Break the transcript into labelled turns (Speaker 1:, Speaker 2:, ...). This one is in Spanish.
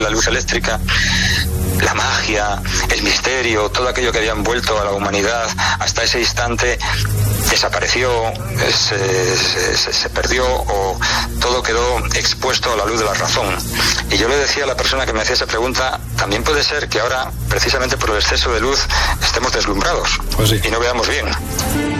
Speaker 1: la luz eléctrica, la magia, el misterio, todo aquello que había envuelto a la humanidad hasta ese instante desapareció, se perdió, o todo quedó expuesto a la luz de la razón. Y yo le decía a la persona que me hacía esa pregunta, también puede ser que ahora, precisamente por el exceso de luz, estemos deslumbrados,
Speaker 2: pues sí,
Speaker 1: y no veamos bien.